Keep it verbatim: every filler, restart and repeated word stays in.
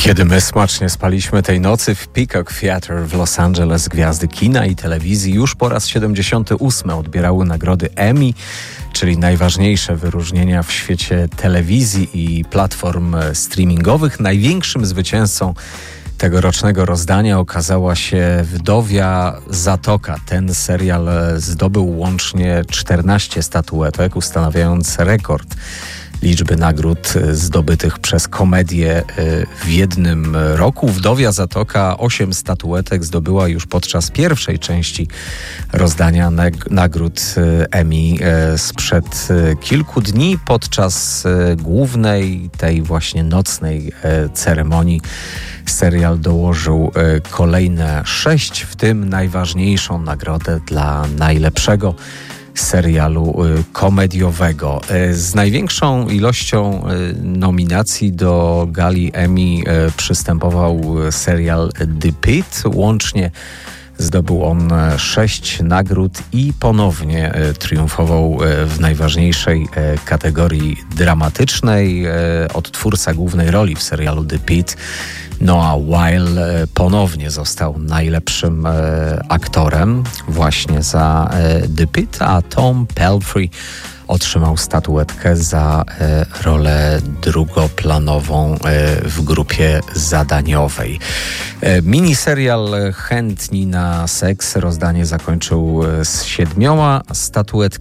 Kiedy my smacznie spaliśmy tej nocy w Peacock Theatre w Los Angeles, gwiazdy kina i telewizji już po raz siedemdziesiąty ósmy odbierały nagrody Emmy, czyli najważniejsze wyróżnienia w świecie telewizji i platform streamingowych. Największym zwycięzcą tegorocznego rozdania okazała się Wdowia Zatoka. Ten serial zdobył łącznie czternaście statuetek, ustanawiając rekord liczby nagród zdobytych przez komedię w jednym roku. Wdowia Zatoka osiem statuetek zdobyła już podczas pierwszej części rozdania nag- nagród Emmy sprzed kilku dni. Podczas głównej, tej właśnie nocnej ceremonii serial dołożył kolejne sześć, w tym najważniejszą nagrodę dla najlepszego serialu komediowego. Z największą ilością nominacji do gali Emmy przystępował serial The Pitt. Łącznie zdobył on sześć nagród i ponownie triumfował w najważniejszej kategorii dramatycznej. Odtwórca głównej roli w serialu The Pitt, Noah Wyle, ponownie został najlepszym e, aktorem właśnie za e, The Pitt, a Tom Pelphrey otrzymał statuetkę za e, rolę drugoplanową e, w grupie zadaniowej. E, miniserial Chętni na seks rozdanie zakończył z siedmioma statuetkami.